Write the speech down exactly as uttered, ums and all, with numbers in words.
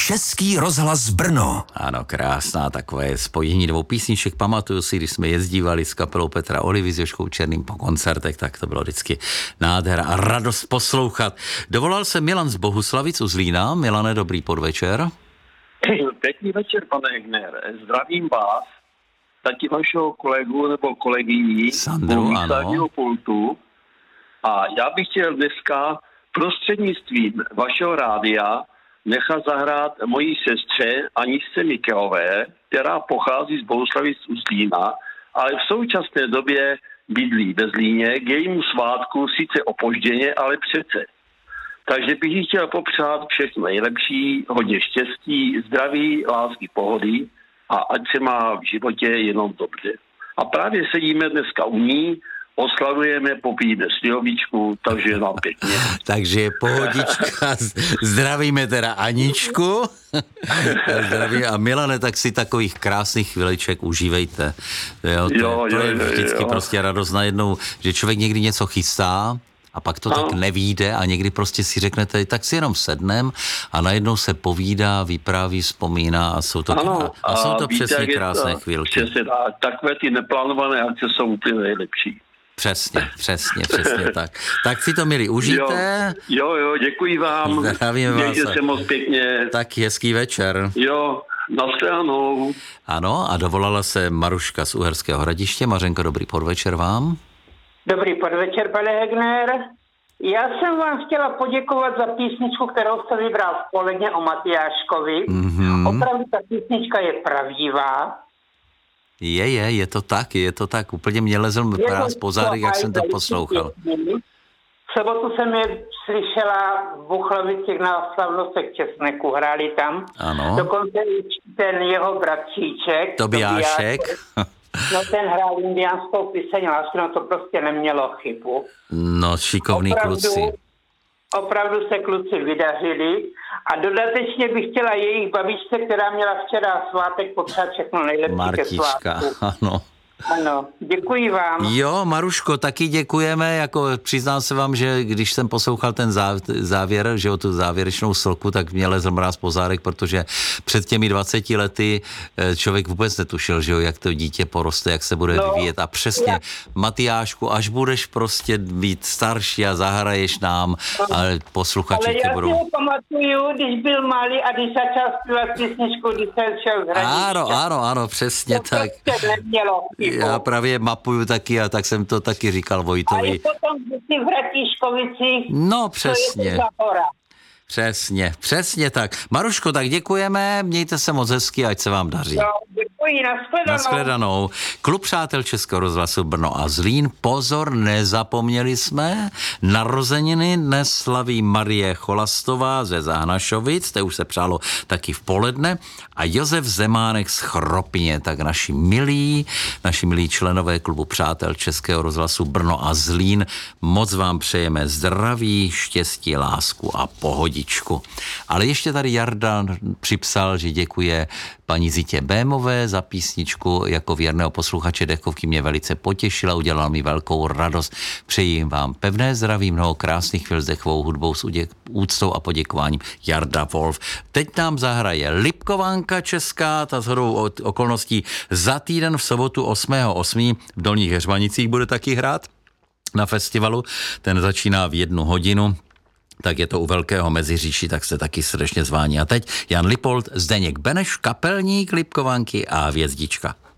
Český rozhlas Brno. Ano, krásná takové spojení dvou písniček. Pamatuju si, když jsme jezdívali s kapelou Petra Olivy s Jožkou Černým po koncertech, tak to bylo vždycky nádhera a radost poslouchat. Dovolal se Milan z Bohuslavic u Zlína. Milane, dobrý podvečer. Pěkný večer, pane Hegner. Zdravím vás, taky vašeho kolegu nebo kolegyní Sandru, ano. pultu. A já bych chtěl dneska prostřednictvím vašeho rádia nechat zahrát mojí sestře Aničce Mikelové, která pochází z Bohuslavic u Zlína, ale v současné době bydlí ve Zlíně, k jejímu svátku sice opožděně, ale přece. Takže bych jí chtěl popřát všechno nejlepší, hodně štěstí, zdraví, lásky, pohody a ať se má v životě jenom dobře. A právě sedíme dneska u ní, oslavujeme, popijeme slivovičku, takže nám pěkně. Takže pohodička, zdravíme teda Aničku. Zdravíme. A Milane, tak si takových krásných chviliček užívejte. Jo, to, jo, to jo, je vždycky jo. prostě radost najednou, že člověk někdy něco chystá, a pak to no. tak nevíde a někdy prostě si řeknete, tak si jenom sednem a najednou se povídá, vypráví, vzpomíná a jsou to, ano, krá... a jsou to víte, přesně krásné to, chvilky. Přesně, takové ty neplánované akce jsou úplně nejlepší. Přesně, přesně, přesně tak. Tak si to, milí, užijte. Jo, jo, děkuji vám. Zdravím vás. Mějte se moc pěkně. Tak hezký večer. Jo, nashledanou. Ano, a dovolala se Maruška z Uherského Hradiště. Mařenko, dobrý podvečer vám. Dobrý podvečer, pane Hegner. Já jsem vám chtěla poděkovat za písničku, kterou jste vybral v poledně o Matyáškovi. Mm-hmm. Opravdu ta písnička je pravdivá. Je, je, je to tak, je to tak. Úplně mě lezl mráz po zádech, jak jsem to poslouchal. V sobotu jsem je slyšela v Buchlavicích na slavnostech Česneku, hráli tam. Ano. Dokonce i ten jeho bratříček. Tobiášek. No ten hrál indiánskou píseň lásky, no to prostě nemělo chybu. No, šikovný opravdu, kluci. Opravdu se kluci vydařili a dodatečně bych chtěla jejich babičce, která měla včera svátek, potřebovat všechno nejlepší Martička, ke svátku. ano. Ano, děkuji vám. Jo, Maruško, taky děkujeme, jako přiznám se vám, že když jsem poslouchal ten závěr, že o tu závěrečnou sloku, tak mě lezl mráz po zádech, protože před těmi dvaceti lety člověk vůbec netušil, že jo, jak to dítě poroste, jak se bude no, vyvíjet a přesně, já. Matyášku, až budeš prostě být starší a zahraješ nám, no. ale posluchači tě budou... Ale já si ho pamatuju, když byl malý a když začal zpívat písničku, když jsem šel z Hradiště. Ano, ano, ano, přesně to tak. Prostě nemělo. Já právě mapuju taky a tak jsem to taky říkal Vojtovi. A i potom si v Hratiškovicích. No přesně. To je to hora. Přesně, přesně tak. Maruško, tak děkujeme, mějte se moc hezky, ať se vám daří. No, děkuji, nashledanou. Nashledanou. Klub přátel Českého rozhlasu Brno a Zlín. Pozor, nezapomněli jsme. Narozeniny dnes slaví Marie Cholastová ze Zahnašovic, to už se přálo taky v poledne, a Josef Zemánek z Chropně. Tak naši milí, naši milí členové klubu přátel Českého rozhlasu Brno a Zlín, moc vám přejeme zdraví, štěstí, lásku a pohodě. Ale ještě tady Jarda připsal, že děkuje paní Zitě Bémové za písničku. Jako věrného posluchače dechovky mě velice potěšila, udělala mi velkou radost. Přeji vám pevné zdraví, mnoho krásných chvil s dechovou hudbou, s úctou a poděkováním. Jarda Wolf. Teď nám zahraje Lipkovanka česká, ta shodou okolností za týden v sobotu osmého osmého v Dolních Heřmanicích bude taky hrát na festivalu. Ten začíná v jednu hodinu. Tak je to u Velkého Meziříčí, tak jste taky srdečně zváni. A teď Jan Lipold, Zdeněk Beneš, kapelník Lipkovanky a Hvězdička.